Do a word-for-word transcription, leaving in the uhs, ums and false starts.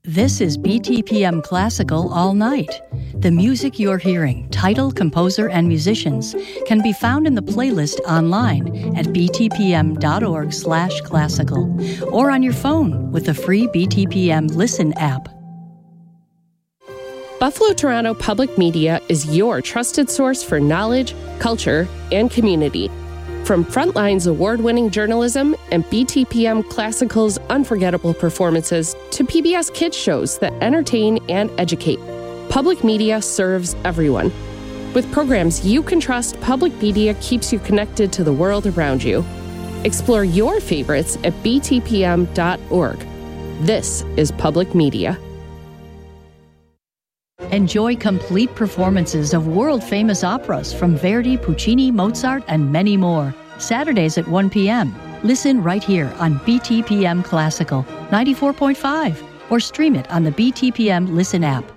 This is B T P M Classical All Night. The music you're hearing, title, composer, and musicians, can be found in the playlist online at btpm.org slash classical or on your phone with the free B T P M Listen app. Buffalo Toronto Public Media is your trusted source for knowledge, culture, and community. From Frontline's award-winning journalism and B T P M Classical's unforgettable performances to P B S Kids shows that entertain and educate, public media serves everyone. With programs you can trust, public media keeps you connected to the world around you. Explore your favorites at b t p m dot org. This is public media. Enjoy complete performances of world-famous operas from Verdi, Puccini, Mozart, and many more. Saturdays at one p.m. Listen right here on B T P M Classical ninety-four point five or stream it on the B T P M Listen app.